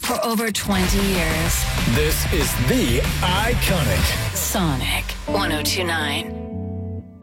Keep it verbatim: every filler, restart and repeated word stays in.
for over twenty years. This is the iconic Sonic one oh two point nine.